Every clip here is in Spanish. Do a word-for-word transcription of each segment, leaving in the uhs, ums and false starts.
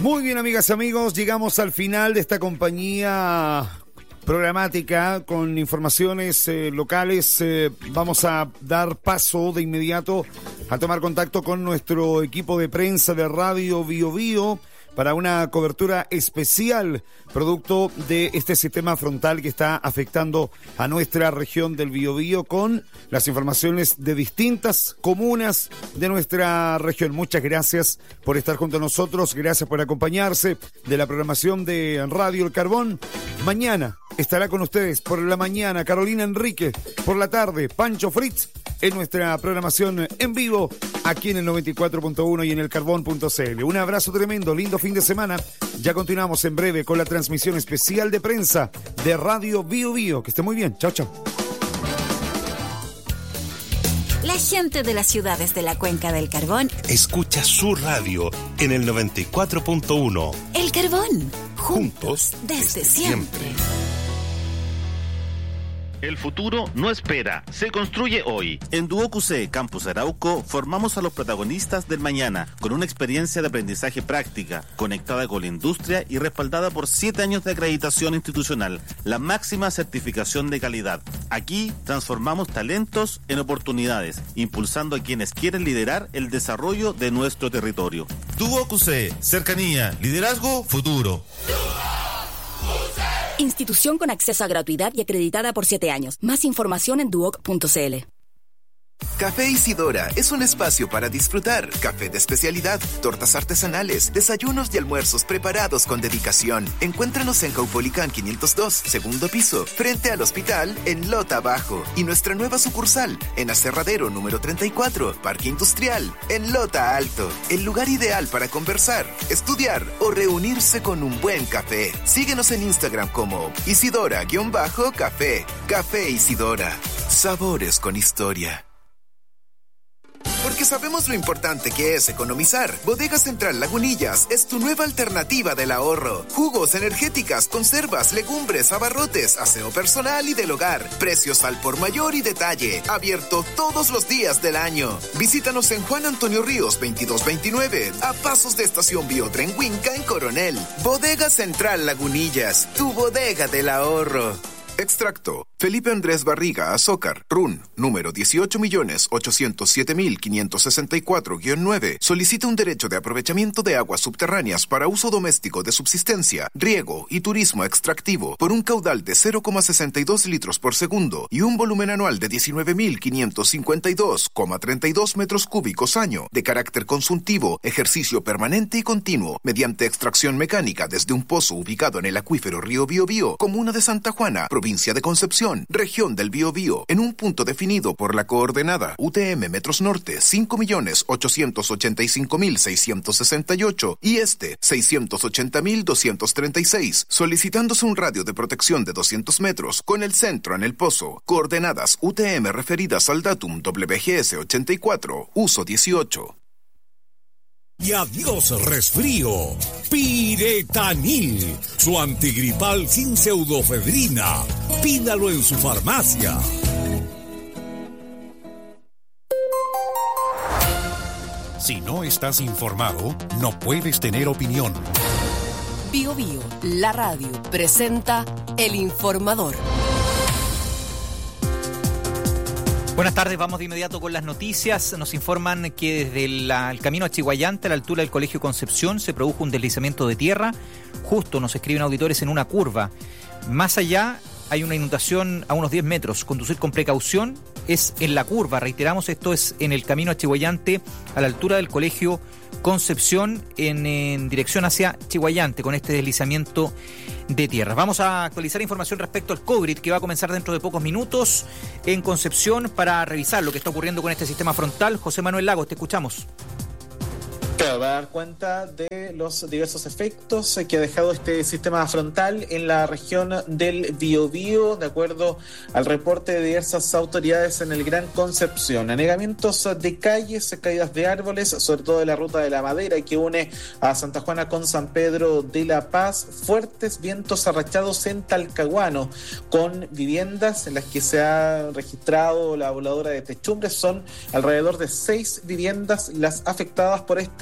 Muy bien, amigas y amigos, llegamos al final de esta compañía programática con informaciones eh, locales. Eh, vamos a dar paso de inmediato a tomar contacto con nuestro equipo de prensa de Radio Bio Bio para una cobertura especial producto de este sistema frontal que está afectando a nuestra región del Biobío, con las informaciones de distintas comunas de nuestra región. Muchas gracias por estar junto a nosotros, gracias por acompañarse de la programación de Radio El Carbón. Mañana estará con ustedes por la mañana Carolina Enrique, por la tarde Pancho Fritz, en nuestra programación en vivo aquí en el noventa y cuatro punto uno y en el carbón punto c l. Un abrazo tremendo, lindo fin de semana. Ya continuamos en breve con la transmisión especial de prensa de Radio Bio Bio. Que esté muy bien. Chao, chao. La gente de las ciudades de la Cuenca del Carbón escucha su radio en el noventa y cuatro punto uno. El Carbón, juntos, juntos desde, desde siempre. siempre. El futuro no espera, se construye hoy. En Duoc U C Campus Arauco formamos a los protagonistas del mañana con una experiencia de aprendizaje práctica, conectada con la industria y respaldada por siete años de acreditación institucional, la máxima certificación de calidad. Aquí transformamos talentos en oportunidades, impulsando a quienes quieren liderar el desarrollo de nuestro territorio. Duoc U C, cercanía, liderazgo, futuro. Institución con acceso a gratuidad y acreditada por siete años. Más información en duoc punto c l. Café Isidora es un espacio para disfrutar. Café de especialidad, tortas artesanales, desayunos y almuerzos preparados con dedicación. Encuéntranos en Caupolicán quinientos dos, segundo piso, frente al hospital en Lota Bajo. Y nuestra nueva sucursal en Aserradero número treinta y cuatro, Parque Industrial, en Lota Alto. El lugar ideal para conversar, estudiar o reunirse con un buen café. Síguenos en Instagram como Isidora-Café. Café Isidora. Sabores con historia. Porque sabemos lo importante que es economizar. Bodega Central Lagunillas es tu nueva alternativa del ahorro. Jugos, energéticas, conservas, legumbres, abarrotes, aseo personal y del hogar. Precios al por mayor y detalle. Abierto todos los días del año. Visítanos en Juan Antonio Ríos veintidós veintinueve, a pasos de Estación Biotren Huinca en Coronel. Bodega Central Lagunillas, tu bodega del ahorro. Extracto. Felipe Andrés Barriga Azócar, R U N, número dieciocho millones ochocientos siete mil quinientos sesenta y cuatro guion nueve, solicita un derecho de aprovechamiento de aguas subterráneas para uso doméstico de subsistencia, riego y turismo extractivo por un caudal de cero coma sesenta y dos litros por segundo y un volumen anual de diecinueve mil quinientos cincuenta y dos coma treinta y dos metros cúbicos año, de carácter consultivo, ejercicio permanente y continuo, mediante extracción mecánica desde un pozo ubicado en el acuífero Río Biobío, comuna de Santa Juana, provincia de Concepción, región del Biobío, en un punto definido por la coordenada U T M Metros Norte cinco millones ochocientos ochenta y cinco mil seiscientos sesenta y ocho y este seiscientos ochenta mil doscientos treinta y seis, solicitándose un radio de protección de doscientos metros con el centro en el pozo. Coordenadas U T M referidas al datum W G S ochenta y cuatro, uso dieciocho. Y adiós resfrío. Piretanil, su antigripal sin pseudofedrina. Pídalo en su farmacia. Si no estás informado, no puedes tener opinión. Bio Bio, la radio, presenta El Informador. Buenas tardes, vamos de inmediato con las noticias. Nos informan que desde la, el camino a Chiguayante, a la altura del Colegio Concepción, se produjo un deslizamiento de tierra. Justo, nos escriben auditores, en una curva. Más allá hay una inundación a unos diez metros. Conducir con precaución es en la curva. Reiteramos, esto es en el camino a Chiguayante, a la altura del Colegio Concepción, en, en dirección hacia Chiguayante, con este deslizamiento de tierra. Vamos a actualizar información respecto al COVID, que va a comenzar dentro de pocos minutos en Concepción, para revisar lo que está ocurriendo con este sistema frontal. José Manuel Lagos, te escuchamos. Claro, va a dar cuenta de los diversos efectos que ha dejado este sistema frontal en la región del Biobío, de acuerdo al reporte de diversas autoridades en el Gran Concepción. Anegamientos de calles, caídas de árboles, sobre todo de la ruta de la Madera que une a Santa Juana con San Pedro de la Paz, fuertes vientos arrachados en Talcahuano, con viviendas en las que se ha registrado la voladora de techumbres. Son alrededor de seis viviendas las afectadas por esta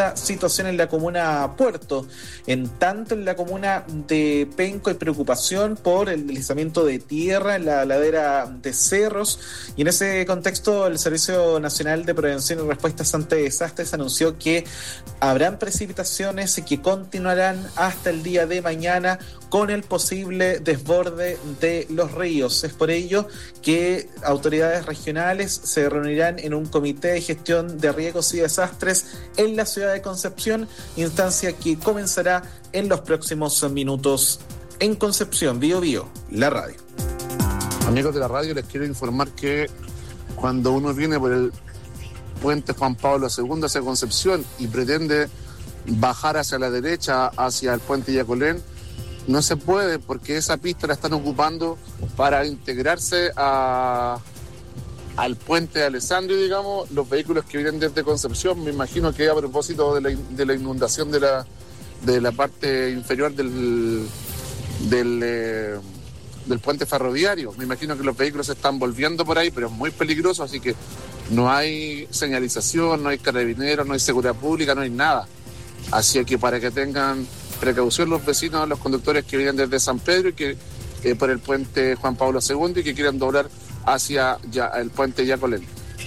esta situación en la comuna Puerto. En tanto, en la comuna de Penco hay preocupación por el deslizamiento de tierra en la ladera de Cerros, y en ese contexto el Servicio Nacional de Prevención y Respuestas ante Desastres anunció que habrán precipitaciones que continuarán hasta el día de mañana con el posible desborde de los ríos. Es por ello que autoridades regionales se reunirán en un comité de gestión de riesgos y desastres en la ciudad de Concepción, instancia que comenzará en los próximos minutos. En Concepción, Bío Bío, la radio. Amigos de la radio, les quiero informar que cuando uno viene por el puente Juan Pablo segundo hacia Concepción y pretende bajar hacia la derecha, hacia el puente Yacolén, no se puede, porque esa pista la están ocupando para integrarse a, al puente de Alessandro, digamos, los vehículos que vienen desde Concepción. Me imagino que a propósito de la, de la inundación de la, de la parte inferior del, del, eh, del puente ferroviario. Me imagino que los vehículos se están volviendo por ahí, pero es muy peligroso, así que no hay señalización, no hay carabineros, no hay seguridad pública, no hay nada. Así que para que tengan precaución los vecinos, los conductores que vienen desde San Pedro y que eh, por el puente Juan Pablo segundo y que quieran doblar hacia ya, el puente Yacolén.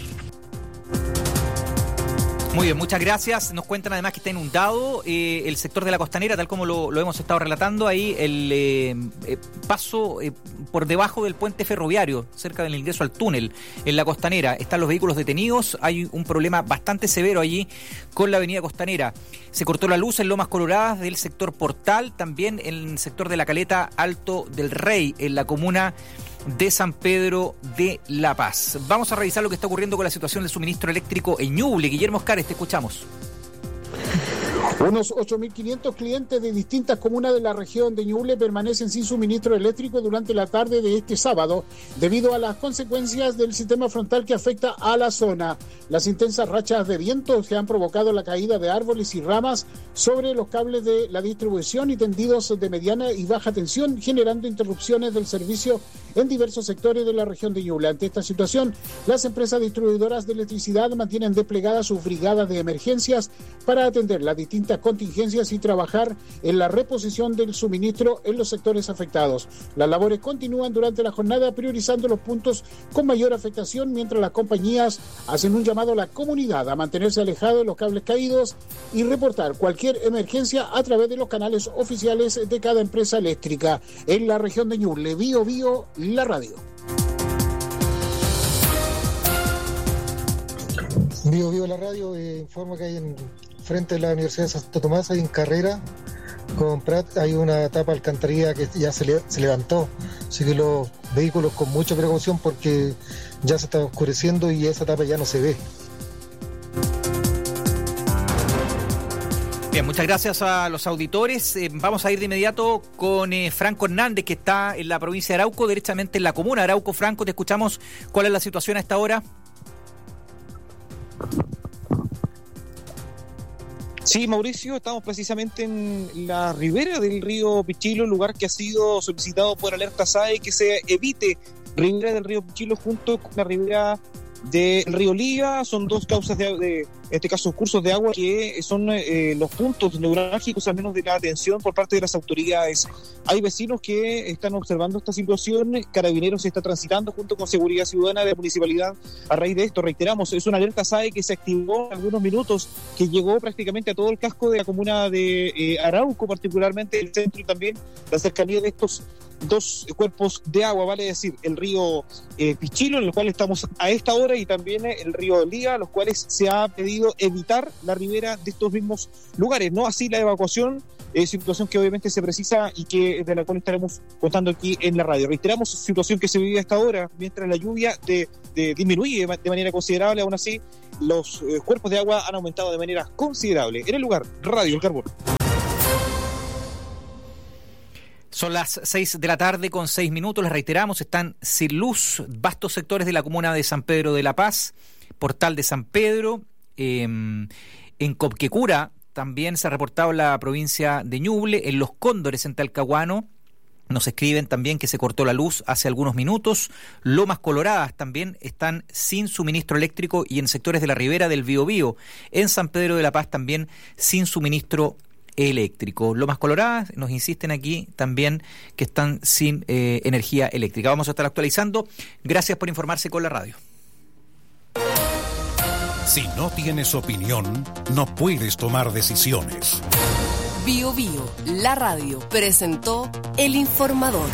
Muy bien, muchas gracias. Nos cuentan además que está inundado eh, el sector de la Costanera, tal como lo, lo hemos estado relatando ahí, el eh, eh, paso eh, por debajo del puente ferroviario, cerca del ingreso al túnel en la Costanera. Están los vehículos detenidos, hay un problema bastante severo allí con la avenida Costanera. Se cortó la luz en Lomas Coloradas del sector Portal, también en el sector de la Caleta Alto del Rey, en la comuna de San Pedro de La Paz. Vamos a revisar lo que está ocurriendo con la situación del suministro eléctrico en Ñuble. Guillermo Oscares, te escuchamos. Unos ocho mil quinientos clientes de distintas comunas de la región de Ñuble permanecen sin suministro eléctrico durante la tarde de este sábado, debido a las consecuencias del sistema frontal que afecta a la zona. Las intensas rachas de viento que han provocado la caída de árboles y ramas sobre los cables de la distribución y tendidos de mediana y baja tensión, generando interrupciones del servicio en diversos sectores de la región de Ñuble. Ante esta situación, las empresas distribuidoras de electricidad mantienen desplegadas sus brigadas de emergencias para atender las distintas contingencias y trabajar en la reposición del suministro en los sectores afectados. Las labores continúan durante la jornada, priorizando los puntos con mayor afectación, mientras las compañías hacen un llamado a la comunidad a mantenerse alejado de los cables caídos y reportar cualquier emergencia a través de los canales oficiales de cada empresa eléctrica. En la región de Ñuble, Bío Bío, la radio. Bío Bío, la radio, eh, informa que hay en frente a la Universidad de Santo Tomás, hay en carrera con Prat, hay una tapa de alcantarilla que ya se, le, se levantó, así que los vehículos con mucha precaución porque ya se está oscureciendo y esa tapa ya no se ve. Bien, muchas gracias a los auditores. Eh, vamos a ir de inmediato con eh, Franco Hernández, que está en la provincia de Arauco, derechamente en la comuna de Arauco. Franco, te escuchamos. ¿Cuál es la situación a esta hora? Sí, Mauricio, estamos precisamente en la ribera del río Pichilo, lugar que ha sido solicitado por Alerta S A E que se evite ribera del río Pichilo junto con la ribera del río Liga. Son dos causas de, de en este caso, cursos de agua que son eh, los puntos neurálgicos, al menos de la atención por parte de las autoridades. Hay vecinos que están observando esta situación, Carabineros está transitando junto con Seguridad Ciudadana de la Municipalidad. A raíz de esto, reiteramos, es una alerta S A E que se activó en algunos minutos, que llegó prácticamente a todo el casco de la comuna de eh, Arauco, particularmente el centro y también la cercanía de estos dos cuerpos de agua, vale decir, el río eh, Pichilo, en el cual estamos a esta hora, y también el río Liga, los cuales se ha pedido evitar la ribera de estos mismos lugares, no así la evacuación, eh, situación que obviamente se precisa y que de la cual estaremos contando aquí en la radio. Reiteramos, situación que se vive a esta hora, mientras la lluvia de, de disminuye de manera considerable, aún así los eh, cuerpos de agua han aumentado de manera considerable. En el lugar, Radio El Carbón. Son las seis de la tarde con seis minutos, les reiteramos, están sin luz vastos sectores de la comuna de San Pedro de la Paz, Portal de San Pedro, eh, en Copquecura también se ha reportado en la provincia de Ñuble, en Los Cóndores en Talcahuano, Nos escriben también que se cortó la luz hace algunos minutos. Lomas Coloradas también están sin suministro eléctrico y en sectores de la ribera del Biobío. En San Pedro de la Paz también sin suministro eléctrico. Lomas Coloradas, nos insisten aquí también que están sin eh, energía eléctrica. Vamos a estar actualizando. Gracias por informarse con la radio. Si no tienes opinión, no puedes tomar decisiones. Bio Bio, la radio, presentó El Informador.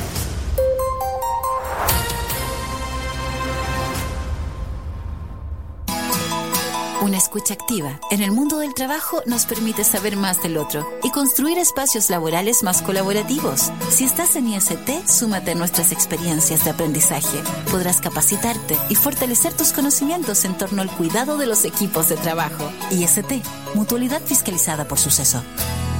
Una escucha activa en el mundo del trabajo nos permite saber más del otro y construir espacios laborales más colaborativos. Si estás en I S T, súmate a nuestras experiencias de aprendizaje. Podrás capacitarte y fortalecer tus conocimientos en torno al cuidado de los equipos de trabajo. I S T, Mutualidad Fiscalizada por Suceso.